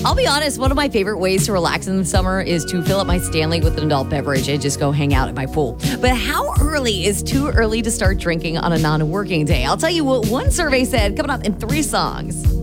I'll be honest, one of my favorite ways to relax in the summer is to fill up my Stanley with an adult beverage and just go hang out at my pool. But how early is too early to start drinking on a non-working day? I'll tell you what one survey said coming up in 3 songs.